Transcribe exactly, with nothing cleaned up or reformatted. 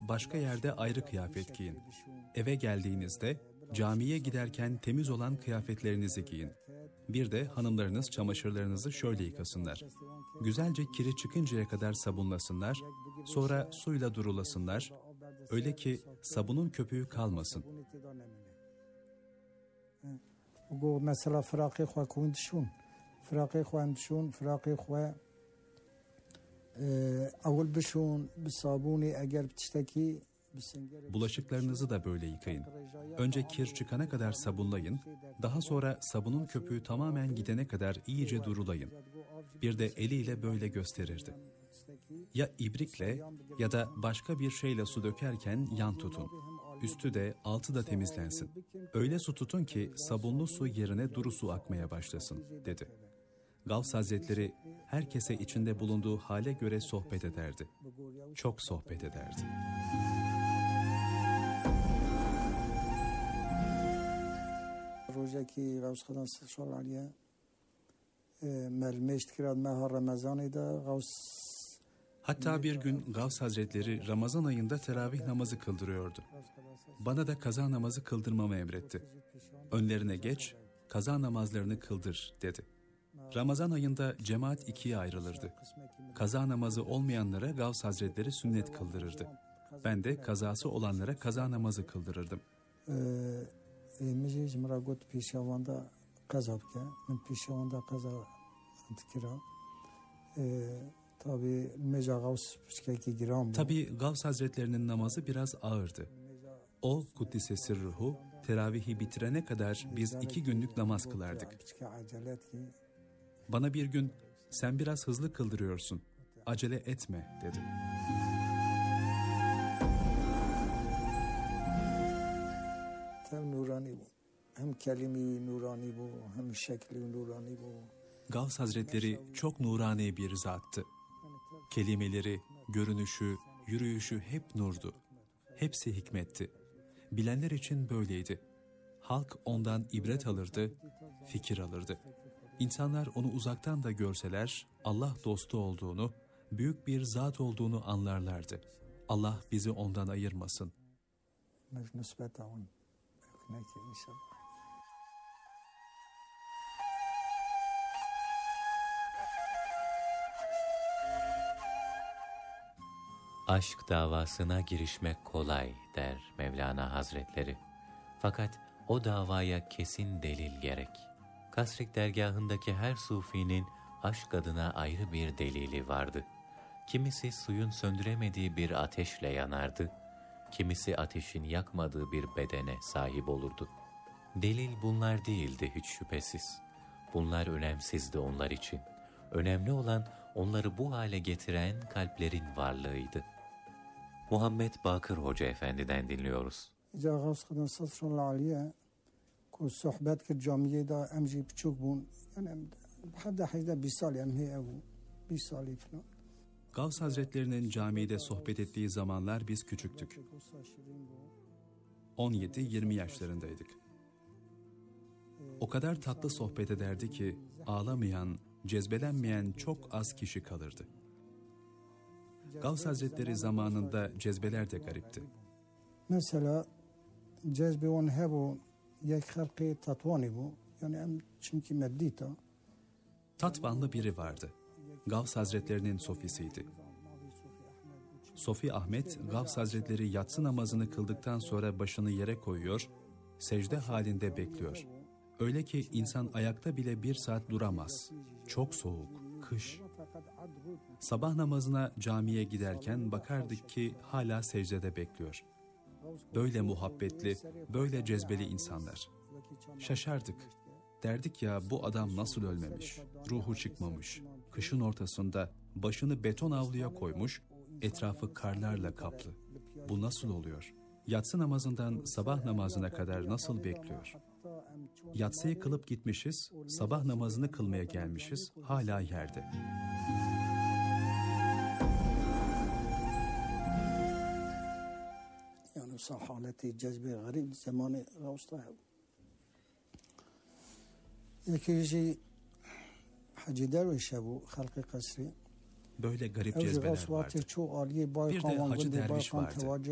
başka yerde ayrı kıyafet giyin. Eve geldiğinizde camiye giderken temiz olan kıyafetlerinizi giyin. Bir de hanımlarınız çamaşırlarınızı şöyle yıkasınlar. Güzelce kiri çıkıncaya kadar sabunlasınlar, sonra suyla durulasınlar, öyle ki sabunun köpüğü kalmasın. Bu mesela frakı xwe kun dişun, frakı xwe dişun, frakı xwe avul bişun, bi sabuni eğer tişteki. Bulaşıklarınızı da böyle yıkayın. Önce kir çıkana kadar sabunlayın, daha sonra sabunun köpüğü tamamen gidene kadar iyice durulayın. Bir de eliyle böyle gösterirdi. Ya ibrikle ya da başka bir şeyle su dökerken yan tutun. Üstü de altı da temizlensin. Öyle su tutun ki sabunlu su yerine duru su akmaya başlasın, dedi. Gavs Hazretleri herkese içinde bulunduğu hale göre sohbet ederdi. Çok sohbet ederdi. روزی که غوث خدا سال علیه ملمشت کرد ماه رمضانی da غوث. Hatta bir gün Gavs Hazretleri Ramazan ayında teravih namazı kıldırıyordu. Bana da kaza namazı kıldırmamı emretti. Önlerine geç, kaza namazlarını kıldır, dedi. Ramazan ayında cemaat ikiye ayrılırdı. Kaza namazı olmayanlara Gavs Hazretleri sünnet kıldırırdı. Ben de kazası olanlara kaza namazı kıldırırdım. میشه مرا گفت پیشوانده قضا بکن من پیشوانده قضا انتکرا tabi Meca Gavs pişkeki giram. Tabi Gavs Hazretlerinin namazı biraz ağırdı. O Kuddise Sirruhu teravihi bitirene kadar biz iki günlük namaz kılardık. Bana bir gün sen biraz hızlı kıldırıyorsun, acele etme, dedi. Hem nurani bu, hem kelime nurani bu, hem şekli nurani bu. Gavs Hazretleri çok nurani bir zattı. Kelimeleri, görünüşü, yürüyüşü hep nurdu. Hepsi hikmetti. Bilenler için böyleydi. Halk ondan ibret alırdı, fikir alırdı. İnsanlar onu uzaktan da görseler Allah dostu olduğunu, büyük bir zat olduğunu anlarlardı. Allah bizi ondan ayırmasın. Aşk davasına girişmek kolay, der Mevlana Hazretleri. Fakat o davaya kesin delil gerek. Kasrik dergahındaki her sufinin aşk adına ayrı bir delili vardı. Kimisi suyun söndüremediği bir ateşle yanardı, kimisi ateşin yakmadığı bir bedene sahip olurdu. Delil bunlar değildi hiç şüphesiz. Bunlar önemsizdi onlar için. Önemli olan onları bu hale getiren kalplerin varlığıydı. Muhammed Bakır Hoca Efendi'den dinliyoruz. Gavs Khada sallallahu aleyhi ko sohbet ki camiye da emji küçük bun yani hatta hayda bir sal yani ev bir sal falan. Gavs Hazretlerinin camide sohbet ettiği zamanlar biz küçüktük. on yedi yirmi yaşlarındaydık. O kadar tatlı sohbet ederdi ki ağlamayan, cezbelenmeyen çok az kişi kalırdı. Gavs Hazretleri zamanında cezbeler de garipti. Mesela cezbe on hebu yek halkı tatvani bu yani çünkü meddita. Tatvanlı biri vardı. Gavs Hazretlerinin sofisiydi. Sofi Ahmet, Gavs Hazretleri yatsı namazını kıldıktan sonra başını yere koyuyor, secde halinde bekliyor. Öyle ki insan ayakta bile bir saat duramaz. Çok soğuk, kış. Sabah namazına camiye giderken bakardık ki hala secdede bekliyor. Böyle muhabbetli, böyle cezbeli insanlar. Şaşardık. Derdik ya bu adam nasıl ölmemiş, ruhu çıkmamış, kışın ortasında başını beton avluya koymuş, etrafı karlarla kaplı. Bu nasıl oluyor? Yatsı namazından sabah namazına kadar nasıl bekliyor? Yatsıyı kılıp gitmişiz, sabah namazını kılmaya gelmişiz, hala yerde. Yani sahaleti cezbe garip zamanı Gavs'ta. İkinci Hacı Derviş'e bu halkı kasri. Böyle garip cezbeler vardı. Bir de Hacı Derviş vardı.